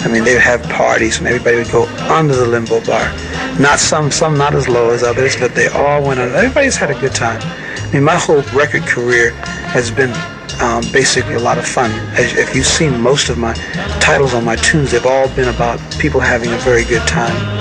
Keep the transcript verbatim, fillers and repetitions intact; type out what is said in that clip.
I mean, they would have parties and everybody would go under the Limbo Bar. Not some, some not as low as others, but they all went under. Everybody's had a good time. I mean, my whole record career has been um, basically a lot of fun. As, if you've seen most of my titles on my tunes, they've all been about people having a very good time.